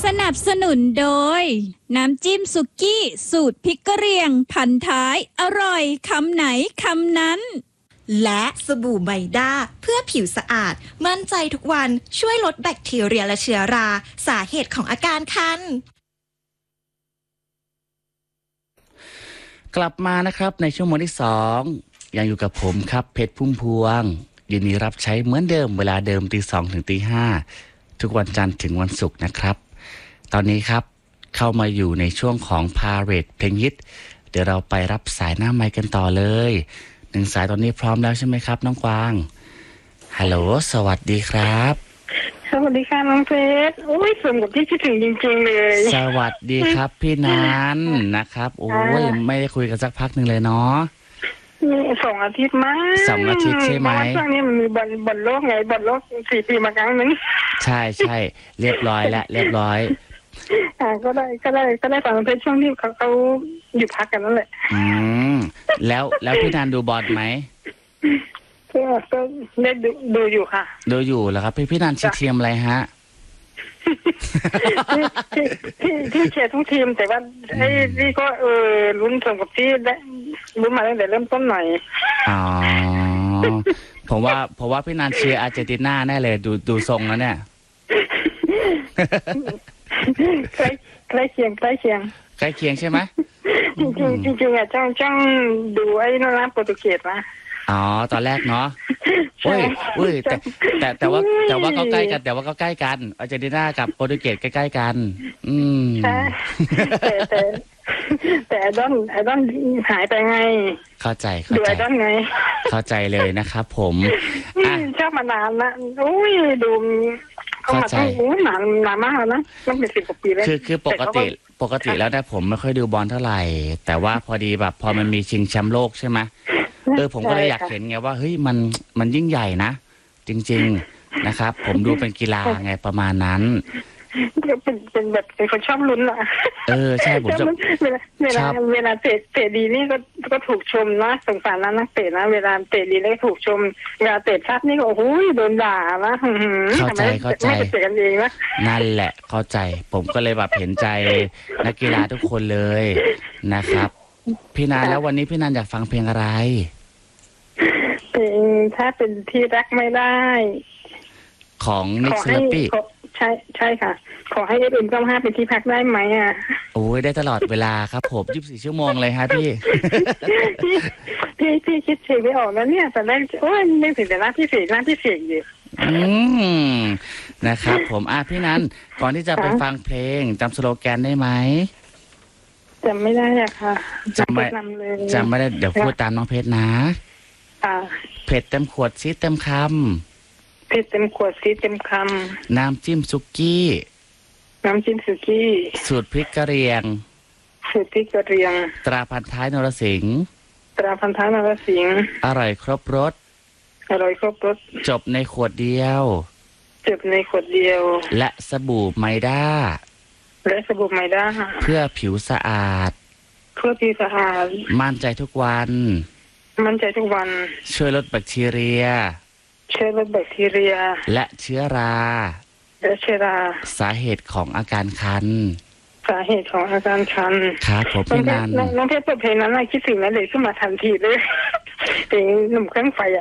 นับสนุนโดยน้ำจิ้มสุกี้สูตรพริกกะเหรี่ยงพันท้ายอร่อยคำไหนคำนั้นและสบู่ไมด้าเพื่อผิวสะอาดมั่นใจทุกวันช่วยลดแบคทีเรียและเชื้อราสาเหตุของอาการคันกลับมานะครับในชั่วโมงที่2ยังอยู่กับผมครับเพชรพุ่มพวงยินดีรับใช้เหมือนเดิมเวลาเดิมตี 2 ถึงตี 5ทุกวันจันทร์ถึงวันศุกร์นะครับตอนนี้ครับเข้ามาอยู่ในช่วงของพาเรดเพลงฮิตเดี๋ยวเราไปรับสายหน้าไมค์กันต่อเลย1สายตอนนี้พร้อมแล้วใช่ไหมครับน้องกวางฮัลโหลสวัสดีครับสวัสดีค่ะน้องเพชรโอ้ยสมกับที่คิดถึงจริงๆเลยสวัสดีครับพี่นันนะครับโอ้ยไม่ได้คุยกันสักพักหนึ่งเลยเนาะ 2 อาทิตย์มั้ง 2 อาทิตย์ใช่ไหมช่วงนี้มันมีบอลโลกไงบอลโลก4 ปีมาครั้งนึงใช่ใช่เรียบร้อยแล้วเรียบร้อยก็ได้ฟังเพชรช่วงที่เขาหยุดพักกันนั่นแหละแล้วพี่นันดูบอลไหมก็ได้ดูอยู่ค่ะดูอยู่แล้วครับพี่นันเชียร์ทีมอะไรฮะที่เชียร์ทุกทีมแต่ว่าไอ้นี่ก็ลุ้นสมกับที่ได้ลุ้นมาตั้งแต่เริ่มต้นหน่อยอ๋อผมว่าพี่นันเชียร์อาร์เจนตินาแน่เลยดูทรงแล้วเนี่ยใกล้เคียงใช่ไหมจริงอ่ะจ้องดูไอ้นั่นนะโปรตุเกสนะอ๋อตอนแรกเนาะอุ้ยแต่ว่าก็ใกล้กันก็ใกล้กันอาร์เจนตินากับโปรตุเกสใกล้ๆกันใช่แต่ไอดอนหายไปไงเข้าใจดูไอดอนไงเข้าใจเลยนะครับผมชอบมานานนะอุ้ยดูเข้ามาตั้งนานมากแล้วนะต้องเป็น10 กว่าปีแล้วคือปกติแล้วนะผมไม่ค่อยดูบอลเท่าไหร่แต่ว่าพอดีแบบพอมันมีชิงแชมป์โลกใช่ไหมผมก็เลยอยากเห็นไงว่าเฮ้ยมันยิ่งใหญ่นะจริงๆนะครับผมดูเป็นกีฬาไงประมาณนั้นเป็นแบบเป็นคนชอบลุ้นอ่ะใช่ผมชอบเวลาเตะดีนี่ก็ถูกชมนะสงสารนักเตะนะเวลาเตะดีแล้วถูกชมเวลาเตะพลาดนี่ก็โอ้โหโดนด่านะเข้าใจไม่เตะกันเองนะนั่นแหละเข้าใจผมก็เลยแบบเห็นใจนักกีฬาทุกคนเลยนะครับพี่นันแล้ววันนี้พี่นันอยากฟังเพลงอะไรเพลงถ้าเป็นที่รักไม่ได้ของนิกซ์ลปี้ใช่ค่ะขอให้FM95เป็นที่พักได้ไหมอ่ะโอ้ยได้ตลอดเวลาครับผม24 ชั่วโมงเลยฮะพี่คิดเพลงไม่ออกแล้วเนี่ยแต่แรกโอ้ยนึกถึงแต่ร้านที่เสียงอยู่นะครับผมพี่นันก่อนที่จะไปฟังเพลงจำสโลแกนได้ไหมจำไม่ได้อะค่ะจำไม่ได้เดี๋ยวพูดตามน้องเพชรนะเผ็ดเต็มขวดซีเต็มคำเผ็ดเต็มขวดซีเต็มคำน้ำจิ้มสุกี้สูตรพริกกะเหรี่ยงตราพันท้ายนรสิงห์อร่อยครบรสจบในขวดเดียวและสบู่ไมด้าเพื่อผิวสะอาดมั่นใจทุกวันช่วยลดแบคทีเรียและเชื้อราสาเหตุของอาการคันครับผมพี่นันน้องเพชรเปิดเพลงนั้นคิดถึงนั้นเลยขึ้นมาทันทีเลยเพลงหนุ่มเครื่องไฟ